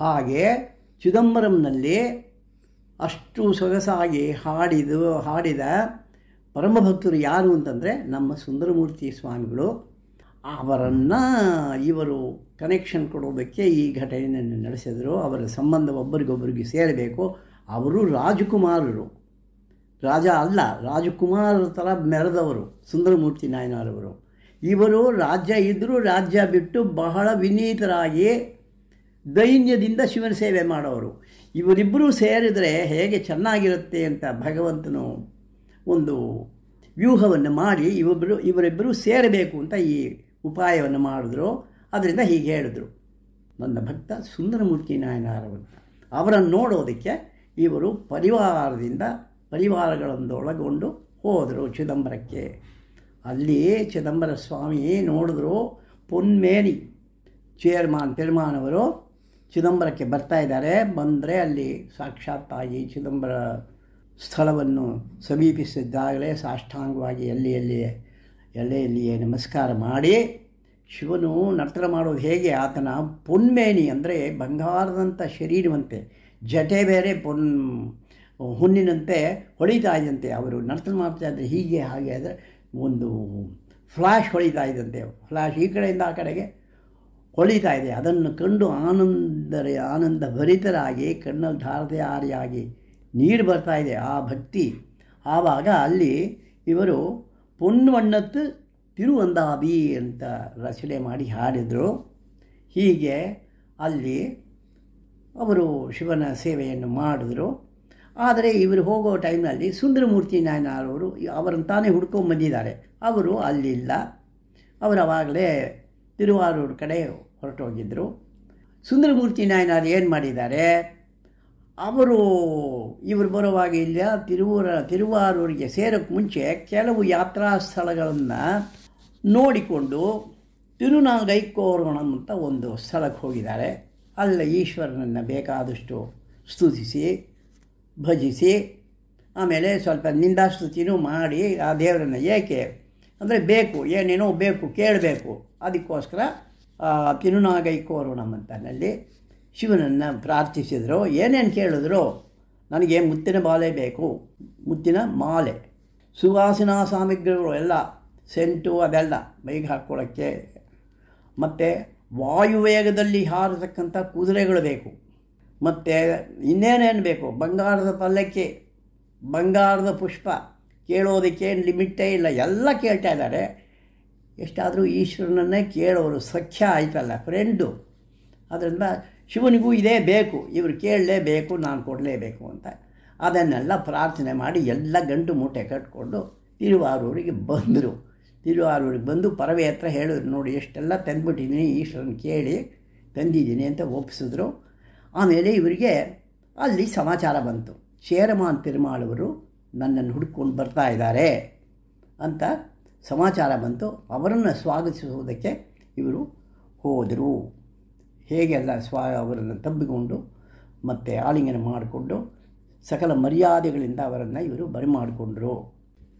ಹಾಗೆ ಚಿದಂಬರಂನಲ್ಲಿ ಅಷ್ಟು ಸೊಗಸಾಗಿ ಹಾಡಿದ ಪರಮಭಕ್ತರು ಯಾರು ಅಂತಂದರೆ ನಮ್ಮ ಸುಂದರಮೂರ್ತಿ ಸ್ವಾಮಿಗಳು. ಅವರನ್ನು ಇವರು ಕನೆಕ್ಷನ್ ಕೊಡೋದಕ್ಕೆ ಈ ಘಟನೆಯನ್ನು ನಡೆಸಿದರು. ಅವರ ಸಂಬಂಧ ಒಬ್ಬರಿಗೊಬ್ಬರಿಗೆ ಸೇರಬೇಕು. ಅವರು ರಾಜಕುಮಾರರು, ರಾಜ ಅಲ್ಲ, ರಾಜಕುಮಾರರ ಥರ ಮೆರೆದವರು ಸುಂದರಮೂರ್ತಿ ನಾಯನರವರು. ಇವರು ರಾಜ್ಯ ಇದ್ದರೂ ರಾಜ್ಯ ಬಿಟ್ಟು ಬಹಳ ವಿನೀತರಾಗಿ ದೈನ್ಯದಿಂದ ಶಿವನ ಸೇವೆ ಮಾಡೋರು. ಇವರಿಬ್ಬರೂ ಸೇರಿದರೆ ಹೇಗೆ ಚೆನ್ನಾಗಿರುತ್ತೆ ಅಂತ ಭಗವಂತನು ಒಂದು ವ್ಯೂಹವನ್ನು ಮಾಡಿ ಇವರಿಬ್ಬರೂ ಸೇರಬೇಕು ಅಂತ ಈ ಉಪಾಯವನ್ನು ಮಾಡಿದ್ರು. ಅದರಿಂದ ಹೀಗೆ ಹೇಳಿದ್ರು, ನನ್ನ ಭಕ್ತ ಸುಂದರಮೂರ್ತಿ ನಾಯನರವರು ಅವರನ್ನು ನೋಡೋದಕ್ಕೆ ಇವರು ಪರಿವಾರಗಳೊಂದೊಳಗೊಂಡು ಹೋದರು ಚಿದಂಬರಕ್ಕೆ. ಅಲ್ಲಿ ಚಿದಂಬರ ಸ್ವಾಮಿ ನೋಡಿದ್ರು, ಪೊನ್ಮೇನಿ ಚೇರ್ಮಾನ್ ಪೆರುಮಾನವರು ಚಿದಂಬರಕ್ಕೆ ಬರ್ತಾ ಇದ್ದಾರೆ. ಬಂದರೆ ಅಲ್ಲಿ ಸಾಕ್ಷಾತ್ತಾಗಿ ಚಿದಂಬರ ಸ್ಥಳವನ್ನು ಸಮೀಪಿಸಿದ್ದಾಗಲೇ ಸಾಷ್ಟಾಂಗವಾಗಿ ಎಲೆಯಲ್ಲಿಯೇ ನಮಸ್ಕಾರ ಮಾಡಿ, ಶಿವನು ನರ್ತನ ಮಾಡೋದು ಹೇಗೆ, ಆತನ ಪೊನ್ಮೇನಿ ಅಂದರೆ ಬಂಗಾರದಂಥ ಶರೀರವಂತೆ, ಜಟೆ ಬೇರೆ ಹುಣ್ಣಿನಂತೆ ಹೊಳಿತಾ ಇದ್ದಂತೆ. ಅವರು ನರ್ತನ ಮಾಡ್ತಾ ಇದ್ದರೆ ಹೀಗೆ ಹಾಗೆ ಅಂದರೆ ಒಂದು ಫ್ಲ್ಯಾಶ್ ಹೊಳಿತಾ ಇದ್ದಂತೆ. ಫ್ಲ್ಯಾಶ್ ಈ ಕಡೆಯಿಂದ ಆ ಕಡೆಗೆ ಹೊಳಿತಾ ಇದೆ. ಅದನ್ನು ಕಂಡು ಆನಂದ ಭರಿತರಾಗಿ ಕಣ್ಣಲ್ಲಿ ಧಾರಧಾರಿಯಾಗಿ ನೀರು ಬರ್ತಾ ಇದೆ ಆ ಭಕ್ತಿ. ಆವಾಗ ಅಲ್ಲಿ ಇವರು ಪೊನ್ವಣ್ಣತ್ತು ತಿರುವಂದಾಬಿ ಅಂತ ರಚನೆ ಮಾಡಿ ಹಾಡಿದರು. ಹೀಗೆ ಅಲ್ಲಿ ಅವರು ಶಿವನ ಸೇವೆಯನ್ನು ಮಾಡಿದ್ರು. ಆದರೆ ಇವರು ಹೋಗೋ ಟೈಮ್ನಲ್ಲಿ ಸುಂದರಮೂರ್ತಿ ನಾಯನರವರು ಅವರನ್ನು ತಾನೇ ಹುಡ್ಕೊಂಡ್ಬಂದಿದ್ದಾರೆ. ಅವರು ಅಲ್ಲಿಲ್ಲ. ಅವರು ಆವಾಗಲೇ ತಿರುವಾರೂರು ಕಡೆ ಹೊರಟೋಗಿದ್ದರು. ಸುಂದರಮೂರ್ತಿ ನಾಯನರು ಏನು ಮಾಡಿದ್ದಾರೆ, ಇವರು ಬರುವಾಗ ಇಲ್ಲ ತಿರುವಾರೂರಿಗೆ ಸೇರೋಕ್ಕೆ ಮುಂಚೆ ಕೆಲವು ಯಾತ್ರಾ ಸ್ಥಳಗಳನ್ನು ನೋಡಿಕೊಂಡು ತಿರುನಾಗೈಕೋರೋಣಂ ಅಂತ ಒಂದು ಸ್ಥಳಕ್ಕೆ ಹೋಗಿದ್ದಾರೆ. ಅಲ್ಲಿ ಈಶ್ವರನನ್ನು ಬೇಕಾದಷ್ಟು ಸ್ತುತಿಸಿ ಭಜಿಸಿ ಆಮೇಲೆ ಸ್ವಲ್ಪ ನಿಂದಾಸ್ತುತಿನೂ ಮಾಡಿ ಆ ದೇವರನ್ನು ಏಕೆ ಅಂದರೆ ಏನೇನೋ ಬೇಕು ಕೇಳಬೇಕು, ಅದಕ್ಕೋಸ್ಕರ ತಿರುನಾಗೈಕೋರೋಣಂ ಅಂತನಲ್ಲಿ ಶಿವನನ್ನು ಪ್ರಾರ್ಥಿಸಿದರು. ಏನೇನು ಕೇಳಿದ್ರು, ನನಗೆ ಮುತ್ತಿನ ಮಾಲೆ ಬೇಕು, ಮುತ್ತಿನ ಮಾಲೆ, ಸುವಾಸನಾ ಸಾಮಗ್ರಿಗಳು ಎಲ್ಲ, ಸೆಂಟು ಅದೆಲ್ಲ ಮೈಗೆ ಹಾಕ್ಕೊಳ್ಳೋಕ್ಕೆ, ಮತ್ತು ವಾಯುವೇಗದಲ್ಲಿ ಹಾರತಕ್ಕಂಥ ಕುದುರೆಗಳು ಬೇಕು, ಮತ್ತು ಇನ್ನೇನೇನು ಬೇಕು, ಬಂಗಾರದ ಪಲ್ಲಕ್ಕಿ, ಬಂಗಾರದ ಪುಷ್ಪ, ಕೇಳೋದಕ್ಕೆ ಲಿಮಿಟೇ ಇಲ್ಲ, ಎಲ್ಲ ಕೇಳ್ತಾ ಇದ್ದಾರೆ. ಎಷ್ಟಾದರೂ ಈಶ್ವರನನ್ನೇ ಕೇಳೋರು, ಸಖ್ಯ ಆಯ್ತಲ್ಲ, ಫ್ರೆಂಡು. ಅದರಿಂದ ಶಿವನಿಗೂ ಇದೇ ಬೇಕು, ಇವರು ಕೇಳಲೇಬೇಕು, ನಾನು ಕೊಡಲೇಬೇಕು ಅಂತ ಅದನ್ನೆಲ್ಲ ಪ್ರಾರ್ಥನೆ ಮಾಡಿ ಎಲ್ಲ ಗಂಟು ಮೂಟೆ ಕಟ್ಕೊಂಡು ತಿರುವಾರೂರಿಗೆ ಬಂದರು. ತಿರುವಾರೂರಿಗೆ ಬಂದು ಪರವೆ ಹತ್ರ ಹೇಳಿದ್ರು, ನೋಡಿ ಎಷ್ಟೆಲ್ಲ ತಂದುಬಿಟ್ಟಿದ್ದೀನಿ, ಈಶ್ವರನ ಕೇಳಿ ತಂದಿದ್ದೀನಿ ಅಂತ ಒಪ್ಪಿಸಿದ್ರು. ಆಮೇಲೆ ಇವರಿಗೆ ಅಲ್ಲಿ ಸಮಾಚಾರ ಬಂತು, ಚೇರಮಾನ್ ಪೆರುಮಾಳವರು ನನ್ನನ್ನು ಹುಡ್ಕೊಂಡು ಬರ್ತಾ ಇದ್ದಾರೆ ಅಂತ ಸಮಾಚಾರ ಬಂತು. ಅವರನ್ನು ಸ್ವಾಗತಿಸುವುದಕ್ಕೆ ಇವರು ಹೋದರು. ಹೇಗೆಲ್ಲ ಅವರನ್ನು ತಬ್ಬಿಕೊಂಡು ಮತ್ತು ಆಲಿಂಗನ ಮಾಡಿಕೊಂಡು ಸಕಲ ಮರ್ಯಾದೆಗಳಿಂದ ಅವರನ್ನು ಇವರು ಬರಮಾಡಿಕೊಂಡರು.